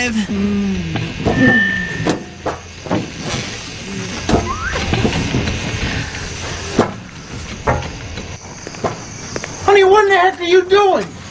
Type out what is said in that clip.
alive. Honey, what in the heck are you doing?